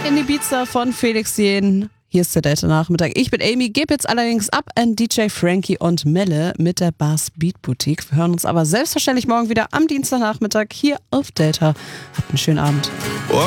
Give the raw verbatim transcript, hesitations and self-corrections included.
In Ibiza von Felix Jähn. Hier ist der Delta-Nachmittag. Ich bin Amy, gebe jetzt allerdings ab an D J Frankie und Melle mit der Bars Beat Boutique. Wir hören uns aber selbstverständlich morgen wieder am Dienstagnachmittag hier auf Delta. Habt einen schönen Abend.